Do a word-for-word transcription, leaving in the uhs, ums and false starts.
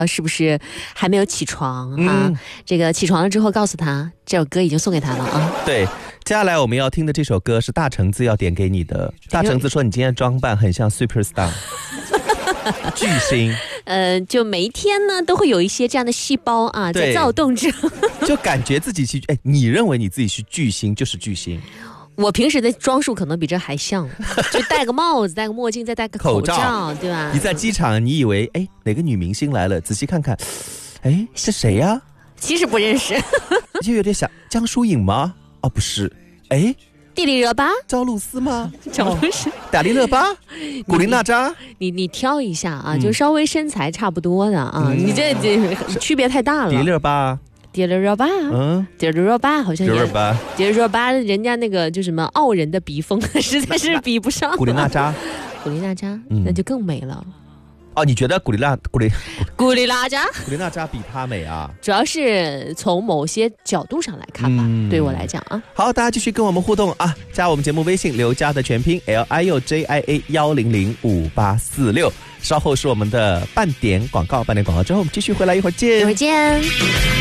是不是还没有起床啊？ 嗯、 这个起床了之后告诉他，这首歌已经送给他了啊。 对，接下来我们要听的这首歌是大橙子要点给你的。大橙子说你今天装扮很像 Superstar 巨星。 呃，就每一天呢都会有一些这样的细胞啊在躁动着， 就感觉自己是哎，你认为你自己是巨星就是巨星。 我平时的装束可能比这还像，就戴个帽子，戴个墨镜，再戴个口罩，口罩对吧？ 你在机场，你以为哎哪个女明星来了，仔细看看，哎是谁呀、啊？ 其实不认识， 就有点想江疏影吗？哦，不是，哎。 蒂丽热巴、 赵露思吗？ 赵露思、 达利勒巴、古力娜扎， 你你挑一下啊，嗯、就稍微身材差不多的啊，嗯、你这这区别太大了。 迪丽热巴， 迪丽热巴，嗯，迪丽热巴好像也，迪丽热巴人家那个就什么傲人的鼻风，实在是比不上。 古力娜扎， 古力娜扎，那就更美了。 哦，你觉得古力娜古力古力娜扎古力娜扎比她美啊？ 主要是从某些角度上来看吧，嗯、对我来讲啊。 好，大家继续跟我们互动啊，加我们节目微信刘佳的全拼 L I U J I A 一零零五八四六，稍后是我们的半点广告，半点广告之后我们继续回来，一会儿见， 一会儿见。